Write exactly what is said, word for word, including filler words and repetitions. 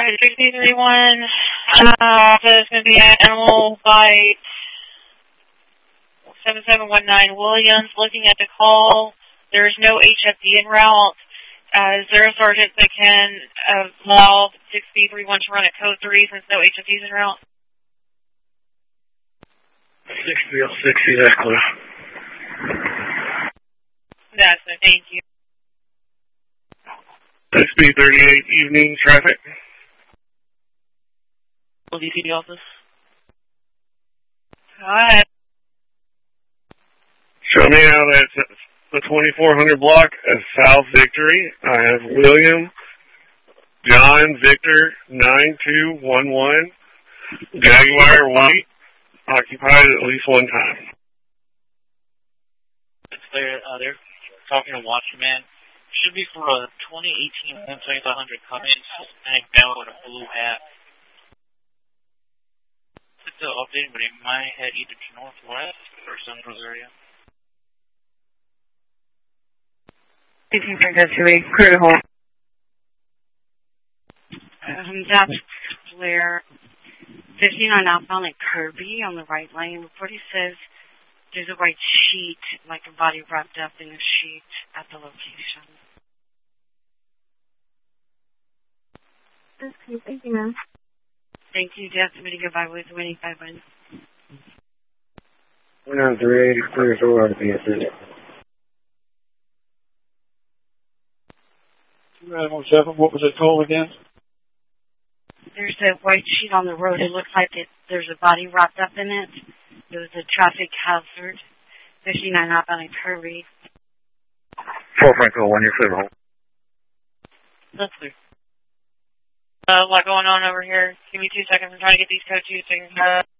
six B three one, uh, there's going to be an animal bite, seven seven one nine Williams. Looking at the call, there's no H F D en route. Uh, is there a sergeant that can uh, allow six B three one to run at code three since no H F D is en route? six three oh six, that's clear. That's it, thank you. six B thirty-eight, evening traffic. D P D office. Go ahead. Show me out at the twenty-four hundred block of South Victory. I have William, John, Victor, nine two one one, Jaguar White, occupied at least one time. They're, uh, they're talking to Watchman. Should be for a twenty eighteen M twenty-five hundred Cummins, Hispanic male with a blue hat. It's still updating, but it might head either to northwest or central area. eighteen point two eight, clear to hold. Um, that's Blair. fifty-nine outbound at Kirby on the right lane. Report he says there's a white sheet, like a body wrapped up in a sheet at the location. Okay, thank you, ma'am. Thank you, Jeff. Somebody goodbye with winning five wins. one nine three eight, clear to hold. What was it called again? There's a white sheet on the road. It looks like it, there's a body wrapped up in it. It was a traffic hazard. fifty-nine outbound at Kirby. four Franco, one, you're clear to hold. That's clear. Uh, a lot going on over here. Give me two seconds. I'm trying to get these code twos figured out.